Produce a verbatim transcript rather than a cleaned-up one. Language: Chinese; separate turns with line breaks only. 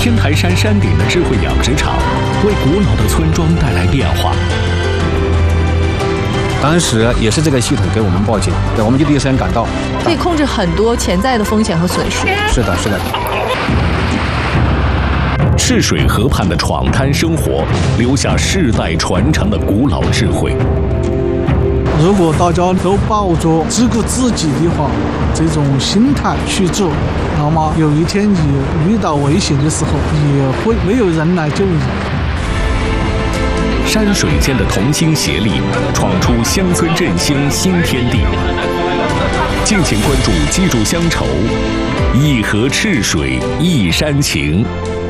天台山山顶的智慧养殖场为古老的村庄带来变化。
当时也是这个系统给我们报警，对，我们就第一时间赶到，
可以控制很多潜在的风险和损失。
是的，是的。
赤水河畔的闯滩生活，留下世代传承的古老智慧。
如果大家都抱着只顾自己的话，这种心态去做，那么有一天你遇到危险的时候，也会没有人来救你。
山水间的同心协力，闯出乡村振兴新天地。敬请关注《记住乡愁》，一河赤水一山情。